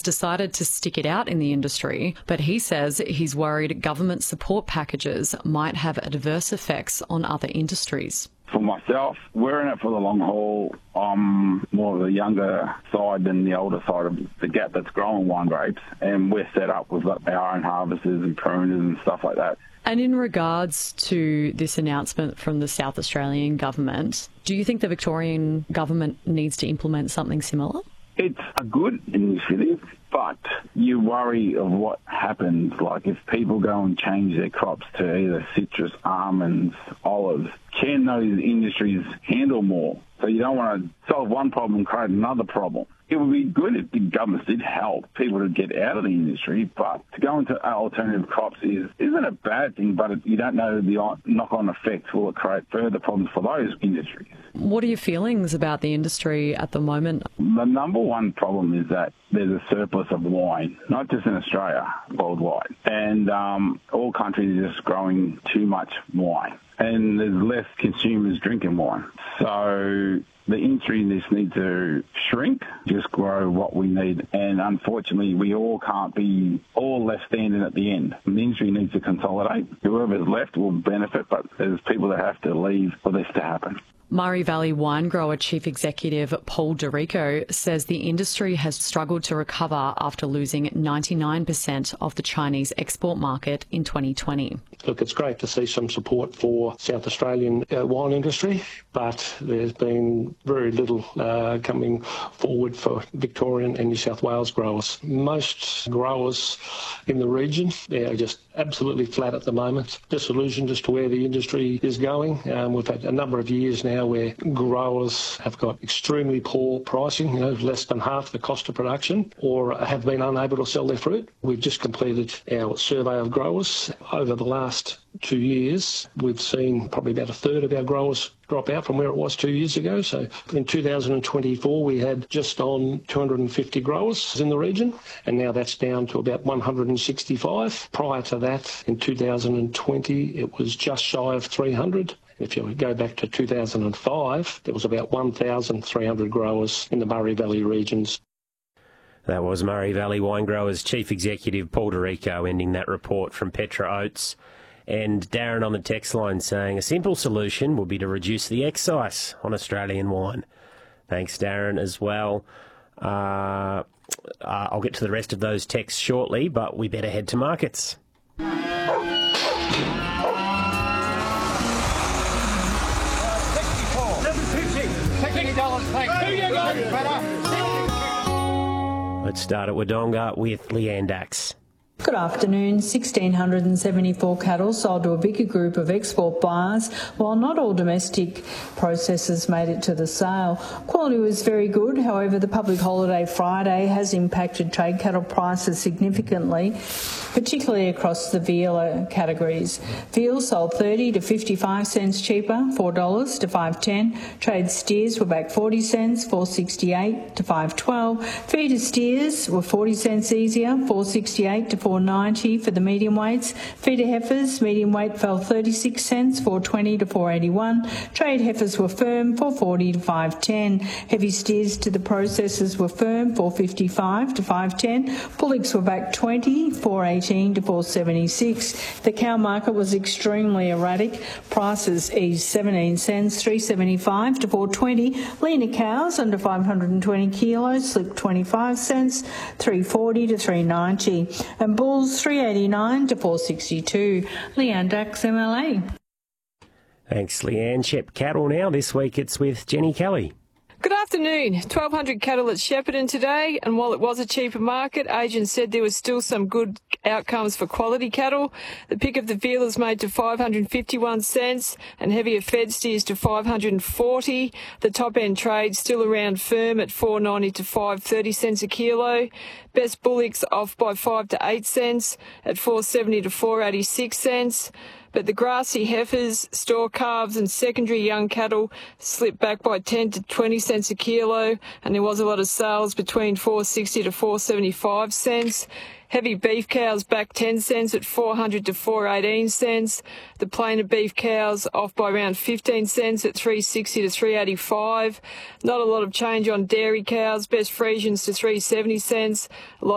decided to stick it out in the industry, but he says he's worried government support packages might have adverse effects on other industries. For myself, we're in it for the long haul. I'm more of the younger side than the older side of the gap that's growing wine grapes, and we're set up with our own harvesters and pruners and stuff like that. And in regards to this announcement from the South Australian government, do you think the Victorian government needs to implement something similar? It's a good initiative, but you worry of what happens. Like if people go and change their crops to either citrus, almonds, olives, can those industries handle more? So you don't want to solve one problem and create another problem. It would be good if the government did help people to get out of the industry, but to go into alternative crops isn't a bad thing, but you don't know the knock-on effects. Will it create further problems for those industries? What are your feelings about the industry at the moment? The number one problem is that there's a surplus of wine, not just in Australia, worldwide. And all countries are just growing too much wine. And there's less consumers drinking wine. So the industry just needs to shrink, just grow what we need. And unfortunately, we all can't be all left standing at the end. The industry needs to consolidate. Whoever's left will benefit, but there's people that have to leave for this to happen. Murray Valley wine grower Chief Executive Paul Dorico says the industry has struggled to recover after losing 99% of the Chinese export market in 2020. Look, it's great to see some support for South Australian wine industry, but there's been very little coming forward for Victorian and New South Wales growers. Most growers in the region are just absolutely flat at the moment, disillusioned as to where the industry is going. We've had a number of years now where growers have got extremely poor pricing, less than half the cost of production, or have been unable to sell their fruit. We've just completed our survey of growers. Over the last 2 years, we've seen probably about a third of our growers drop out from where it was 2 years ago. So in 2024, we had just on 250 growers in the region, and now that's down to about 165. Prior to that, in 2020, it was just shy of 300. If you go back to 2005, there was about 1,300 growers in the Murray Valley regions. That was Murray Valley Wine Growers Chief Executive Paul Dorico ending that report from Petra Oates. And Darren on the text line saying a simple solution would be to reduce the excise on Australian wine. Thanks, Darren, as well. I'll get to the rest of those texts shortly, but we better head to markets. Let's start at Wodonga with Leanne Dax. Good afternoon. 1,674 cattle sold to a bigger group of export buyers, while not all domestic processors made it to the sale. Quality was very good. However, the public holiday Friday has impacted trade cattle prices significantly, particularly across the veal categories. Veal sold 30 to 55 cents cheaper, $4 to $5.10. Trade steers were back 40 cents, $4.68 to $5.12. Feeder steers were 40 cents easier, $4.68 to $4.90 for the medium weights. Feeder heifers, medium weight fell 36 cents, $4.20 to $4.81. Trade heifers were firm, $4.40 to $5.10. Heavy steers to the processors were firm, $4.55 to $5.10. Bullocks were back 20, $4.18 to $4.76. The cow market was extremely erratic. Prices eased 17 cents, $3.75 to $4.20. Leaner cows under 520 kilos slipped 25 cents, $3.40 to $3.90. And bulls $3.89 to $4.62. Leanne Dax, MLA. Thanks, Leanne. Shep Cattle now. This week it's with Jenny Kelly. Good afternoon. 1,200 cattle at Shepparton today, and while it was a cheaper market, agents said there was still some good outcomes for quality cattle. The pick of the veal is made to 551 cents and heavier fed steers to 540. The top end trade still around firm at 4.90 to 5.30 cents a kilo. Best bullocks off by 5 to 8 cents at 4.70 to 4.86 cents. But the grassy heifers, store calves and secondary young cattle slipped back by 10 to 20 cents a kilo, and there was a lot of sales between 4.60 to 4.75 cents. Heavy beef cows back 10 cents at 400 to 4.18 cents. The plainer beef cows off by around 15 cents at 3.60 to 3.85. Not a lot of change on dairy cows. Best Friesians to 3.70 cents.